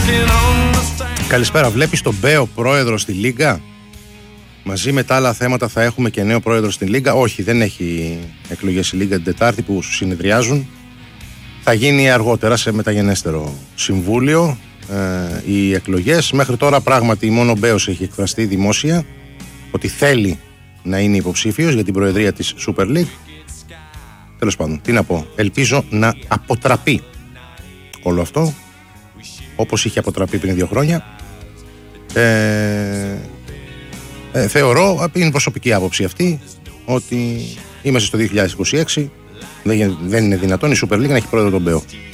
Καλησπέρα. Βλέπεις τον Μπέο πρόεδρο στη Λίγκα? Μαζί με τα άλλα θέματα θα έχουμε και νέο πρόεδρο στην Λίγκα? Όχι, δεν έχει εκλογές η Λίγκα την Τετάρτη που συνεδριάζουν. Θα γίνει αργότερα σε μεταγενέστερο συμβούλιο οι εκλογές. Μέχρι τώρα πράγματι μόνο ο Μπέος έχει εκφραστεί δημόσια ότι θέλει να είναι υποψήφιος για την προεδρία της Super League. Τέλος πάντων, τι να πω, ελπίζω να αποτραπεί όλο αυτό όπως είχε αποτραπεί πριν 2 χρόνια. Θεωρώ, είναι προσωπική άποψη αυτή, ότι είμαστε στο 2026, δεν είναι δυνατόν η Super League να έχει πρόεδρο τον Μπέο.